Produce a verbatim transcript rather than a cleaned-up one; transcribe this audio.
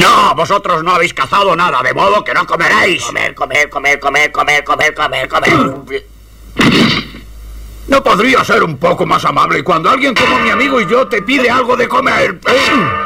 No, vosotros no habéis cazado nada, de modo que no comeréis. Comer, comer, comer, comer, comer, comer, comer, comer. ¿No podría ser un poco más amable cuando alguien como mi amigo y yo te pide algo de comer?